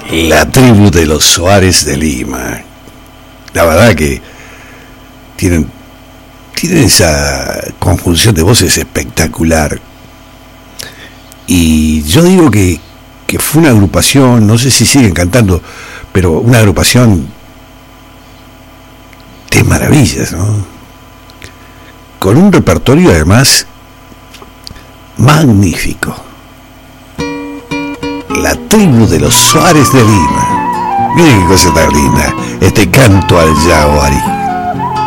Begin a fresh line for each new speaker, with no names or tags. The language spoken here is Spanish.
La tribu de los Soares de Lima. La verdad que tienen esa conjunción de voces espectacular. Y yo digo que fue una agrupación, no sé si siguen cantando, pero una agrupación de maravillas, ¿no? Con un repertorio además magnífico. La tribu de los Soares de Lima. Miren qué cosa tan linda, este canto al Yaguarí.